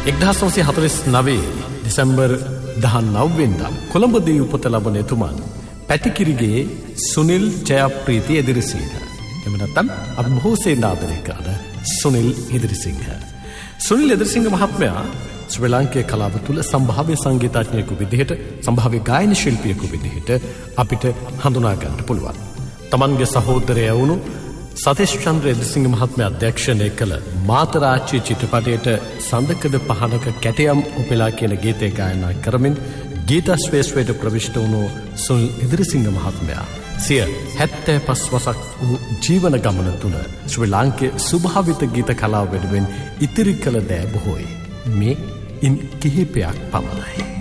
1949 දෙසැම්බර් 19 වෙනිදා කොළඹදී උපත ලබන එතුමන් පැටිකිරිගේ සුනිල් ජයප්‍රීති එදිරිසිංහ. එහෙම නැත්නම් අපි බොහෝසෙයින් ආදරය කරන සුනිල් එදිරිසිංහ. සුනිල් එදිරිසිංහ මහත්මයා ශ්‍රී ලාංකේය කලාව තුළ සම්භාව්‍ය සංගීතඥයෙකු විදිහට සම්භාව්‍ය ගායන ශිල්පියෙකු විදිහට අපිට හඳුනා ගන්නට පුළුවන්. තමන්ගේ සහෝදරයා වුණු සතීෂ් චන්ද්‍ර එදිරිසිංහ මහත්මයා අධ්‍යක්ෂණය කළ මාතරාච්චි චිත්‍රපටයට සඳකඩ පහනක කැටයම් උපෙලා කියන ගීතය ගායනා කරමින් ගීතශ්‍රේෂ්ඨයට ප්‍රවිෂ්ඨ වුණු සුනිල් එදිරිසිංහ මහත්මයා සිය 75 වසක් වූ ජීවන ගමන තුළ ශ්‍රී ලාංකේය ස්වභාවිත ගීත කලාව වෙනුවෙන් ඉතිරි කළ දෑ බොහෝයි. මේ ඉන් කිහිපයක් පමණයි.